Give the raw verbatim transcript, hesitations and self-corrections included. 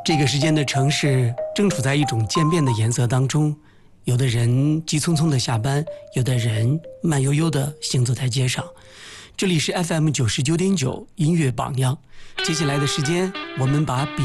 这个时间的城市正处在一种渐变的颜色当中，有的人急匆匆的下班，有的人慢悠悠的行走在街上。这里是 F M 九十九点九音乐榜样，接下来的时间我们把笔